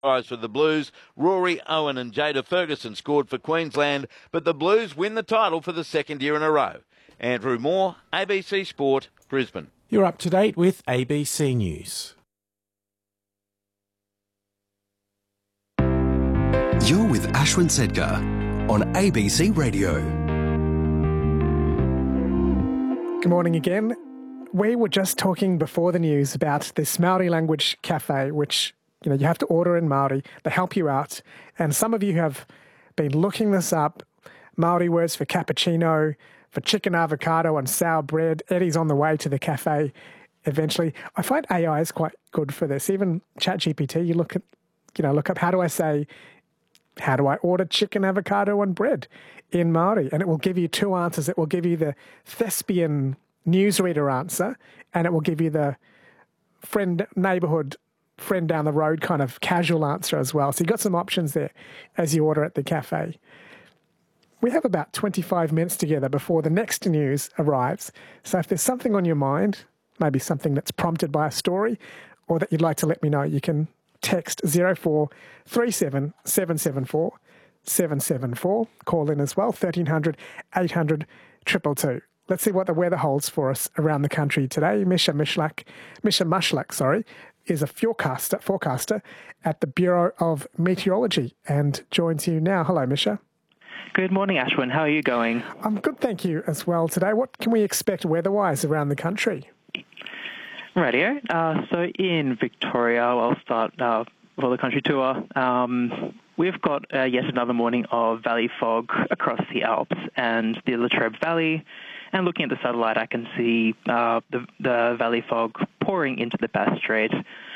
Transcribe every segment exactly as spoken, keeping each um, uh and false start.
Tries for the Blues. Rory Owen and Jada Ferguson scored for Queensland, but the Blues win the title for the second year in a row. Andrew Moore, A B C Sport, Brisbane. You're up to date with A B C News. You're with Ashwin Sedkar on A B C Radio. Good morning again. We were just talking before the news about this Maori language cafe, which you know, you have to order in Maori. They help you out. And some of you have been looking this up. Maori words for cappuccino, for chicken avocado and sour bread. Eddie's on the way to the cafe eventually. I find A I is quite good for this. Even ChatGPT, you look at, you know, look up, how do I say, how do I order chicken avocado and bread in Maori? And it will give you two answers. It will give you the thespian newsreader answer, and it will give you the friend, neighbourhood, friend down the road kind of casual answer as well. So you've got some options there as you order at the cafe. We have about twenty-five minutes together before the next news arrives. So if there's something on your mind, maybe something that's prompted by a story or that you'd like to let me know, you can text zero four three seven seven seven four seven seven four. Call in as well, thirteen hundred eight hundred two two two. Let's see what the weather holds for us around the country today. Misha Mishlak, Misha Mushlak, sorry, is a forecaster, forecaster at the Bureau of Meteorology and joins you now. Hello, Misha. Good morning, Ashwin. How are you going? I'm good, thank you, as well today. What can we expect weather-wise around the country? Radio. Uh, so in Victoria, I'll start uh, for the country tour. Um, we've got uh, yet another morning of valley fog across the Alps and the Latrobe Valley. And looking at the satellite, I can see uh, the, the valley fog pouring into the Bass Strait.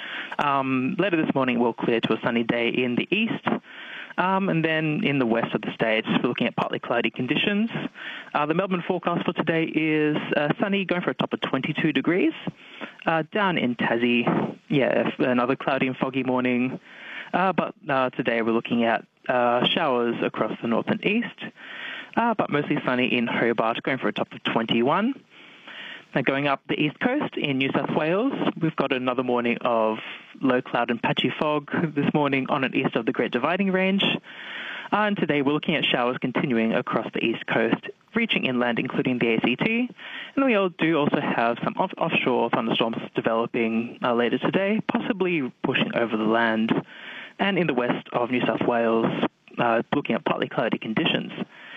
Um, later this morning, we'll clear to a sunny day in the east. Um, and then in the west of the state, we're looking at partly cloudy conditions. Uh, the Melbourne forecast for today is uh, sunny, going for a top of twenty-two degrees. Uh, down in Tassie, yeah, another cloudy and foggy morning. Uh, but uh, today we're looking at uh, showers across the north and east. Uh, but mostly sunny in Hobart, going for a top of twenty-one. Now going up the east coast in New South Wales, we've got another morning of low cloud and patchy fog this morning on and east of the Great Dividing Range. Uh, and today we're looking at showers continuing across the east coast, reaching inland, including the A C T. And we all do also have some off- offshore thunderstorms developing uh, later today, possibly pushing over the land. And in the west of New South Wales, uh, looking at partly cloudy conditions.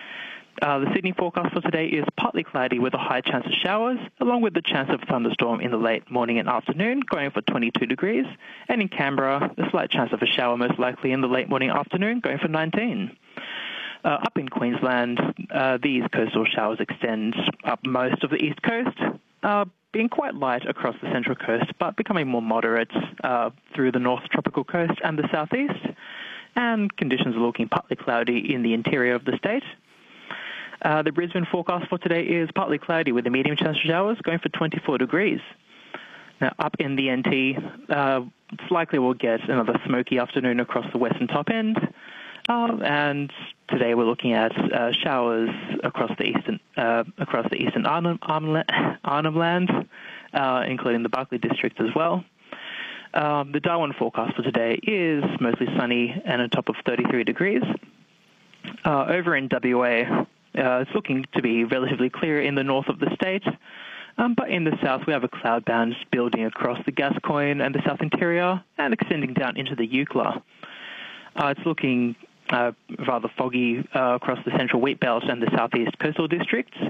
Uh, the Sydney forecast for today is partly cloudy with a high chance of showers, along with the chance of thunderstorm in the late morning and afternoon, going for twenty-two degrees. And in Canberra, a slight chance of a shower most likely in the late morning afternoon, going for nineteen. Uh, up in Queensland, uh, these coastal showers extend up most of the east coast, uh, being quite light across the central coast, but becoming more moderate uh, through the north tropical coast and the southeast. And conditions are looking partly cloudy in the interior of the state. Uh, the Brisbane forecast for today is partly cloudy with a medium chance of showers, going for twenty-four degrees. Now, up in the N T, uh, it's likely we'll get another smoky afternoon across the western top end. Uh, and today we're looking at uh, showers across the eastern uh, across the eastern Arnhem, Arnhem, Arnhem Land, uh, including the Barkly district as well. Um, the Darwin forecast for today is mostly sunny and a top of thirty-three degrees. Uh, over in W A, Uh, it's looking to be relatively clear in the north of the state, um, but in the south we have a cloud band building across the Gascoyne and the south interior and extending down into the Eucla. Uh, it's looking uh, rather foggy uh, across the central wheat belt and the southeast coastal districts.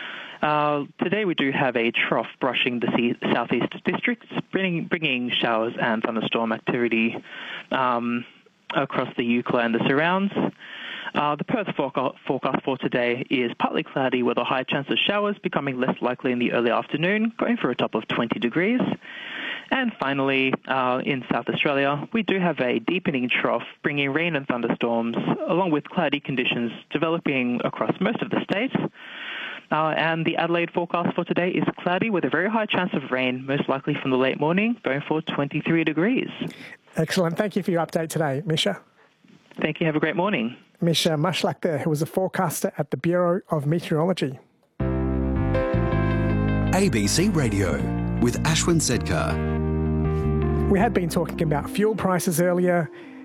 Uh, today we do have a trough brushing the sea- southeast districts, bringing, bringing showers and thunderstorm activity um, across the Eucla and the surrounds. Uh, the Perth forecast, forecast for today is partly cloudy with a high chance of showers, becoming less likely in the early afternoon, going for a top of twenty degrees. And finally, uh, in South Australia, we do have a deepening trough, bringing rain and thunderstorms, along with cloudy conditions developing across most of the state. Uh, and the Adelaide forecast for today is cloudy with a very high chance of rain, most likely from the late morning, going for twenty-three degrees. Excellent. Thank you for your update today, Misha. Thank you. Have a great morning. Misha Mushlak there, who was a forecaster at the Bureau of Meteorology. A B C Radio with Ashwin Sedkar. We had been talking about fuel prices earlier